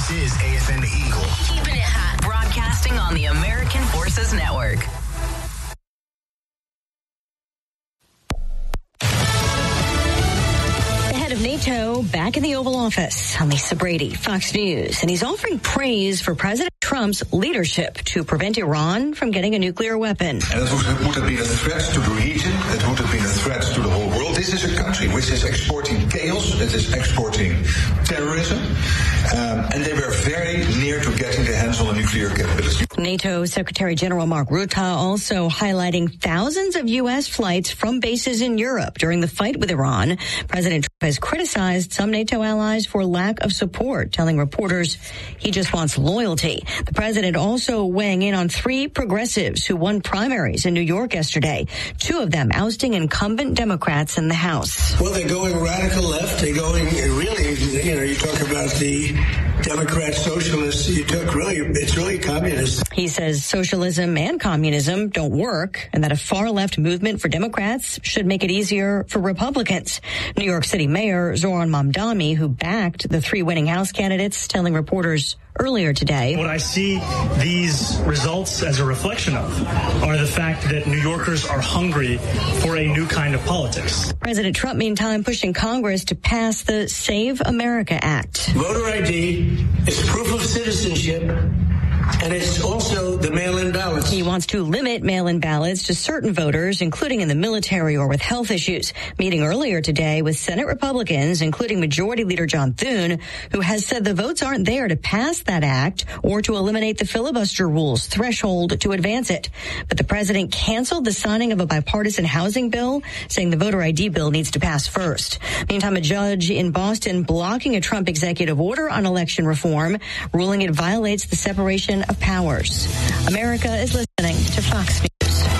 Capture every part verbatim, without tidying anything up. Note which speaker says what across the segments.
Speaker 1: This is A F N The Eagle.
Speaker 2: Keeping it hot. Broadcasting on the American Forces Network.
Speaker 3: Of NATO back in the Oval Office. I'm Lisa Brady, Fox News, and he's offering praise for President Trump's leadership to prevent Iran from getting a nuclear weapon.
Speaker 4: And it would, would have been a threat to the region. It would have been a threat to the whole world. This is a country which is exporting chaos. It is exporting terrorism. Um, and they were very near to getting their hands on a nuclear capability.
Speaker 3: NATO Secretary General Mark Rutte also highlighting thousands of U S flights from bases in Europe during the fight with Iran. President Trump has criticized some NATO allies for lack of support, telling reporters he just wants loyalty. The president also weighing in on three progressives who won primaries in New York yesterday, two of them ousting incumbent Democrats in the House.
Speaker 5: Well, they're going radical left. They're going really, you know, you talk about the Democrat socialists, you took really, it's really communist.
Speaker 3: He says socialism and communism don't work and that a far left movement for Democrats should make it easier for Republicans. New York City Mayor Zoran Mamdani, who backed the three winning House candidates, telling reporters earlier today.
Speaker 6: What I see these results as a reflection of are the fact that New Yorkers are hungry for a new kind of politics.
Speaker 3: President Trump, meantime, pushing Congress to pass the Save America Act.
Speaker 5: Voter I D is proof of citizenship, and it's also the mail-in ballots.
Speaker 3: He wants to limit mail-in ballots to certain voters, including in the military or with health issues. Meeting earlier today with Senate Republicans, including Majority Leader John Thune, who has said the votes aren't there to pass that act or to eliminate the filibuster rules threshold to advance it. But the president canceled the signing of a bipartisan housing bill, saying the voter I D bill needs to pass first. Meantime, a judge in Boston blocking a Trump executive order on election reform, ruling it violates the separation of powers. America is listening to Fox News.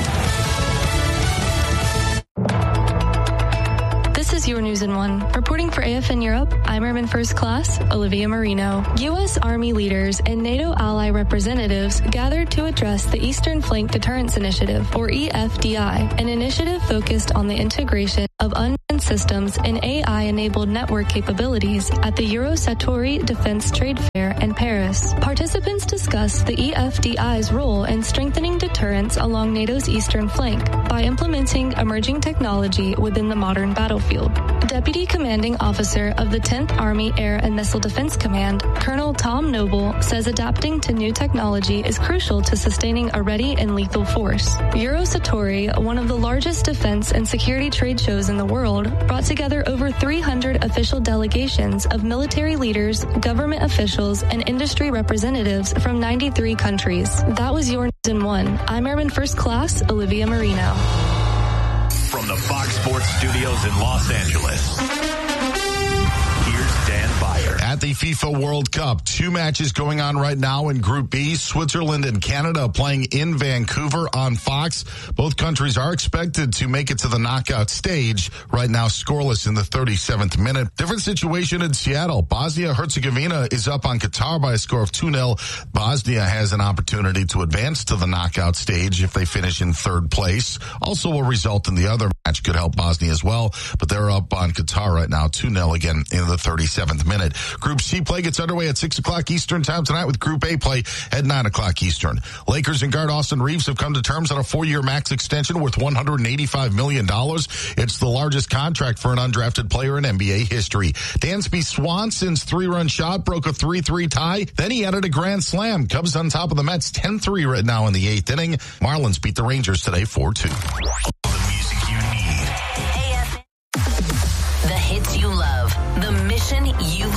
Speaker 7: This is your News in One. Reporting for A F N Europe, I'm Airman First Class Olivia Marino. U S Army leaders and NATO ally representatives gathered to address the Eastern Flank Deterrence Initiative, or E F D I, an initiative focused on the integration of unmanned systems and A I-enabled network capabilities at the Eurosatory Defense Trade Fair in Paris. Participants discussed the E F D I's role in strengthening deterrence along NATO's eastern flank by implementing emerging technology within the modern battlefield. Deputy Commanding Officer of the tenth Army Air and Missile Defense Command, Colonel Tom Noble, says adapting to new technology is crucial to sustaining a ready and lethal force. Eurosatori, one of the largest defense and security trade shows in the world, brought together over three hundred official delegations of military leaders, government officials, and industry representatives from ninety-three countries. That was your News in One. I'm Airman First Class Olivia Marino.
Speaker 8: From the Fox Sports Studios in Los Angeles, here's Dan Byer.
Speaker 9: At the FIFA World Cup, two matches going on right now in Group B. Switzerland and Canada playing in Vancouver on Fox. Both countries are expected to make it to the knockout stage. Right now, scoreless in the thirty-seventh minute. Different situation in Seattle. Bosnia-Herzegovina is up on Qatar by a score of two nil. Bosnia has an opportunity to advance to the knockout stage if they finish in third place. Also, a result in the other match could help Bosnia as well, but they're up on Qatar right now, two nil again in the thirty-seventh minute. Group C play gets underway at six o'clock Eastern time tonight with Group A play at nine o'clock Eastern. Lakers and guard Austin Reeves have come to terms on a four-year max extension worth one hundred eighty-five million dollars. It's the largest contract for an undrafted player in N B A history. Dansby Swanson's three-run shot broke a three three tie. Then he added a grand slam. Cubs on top of the Mets ten three right now in the eighth inning. Marlins beat the Rangers today four two.
Speaker 2: The hits you love, the mission you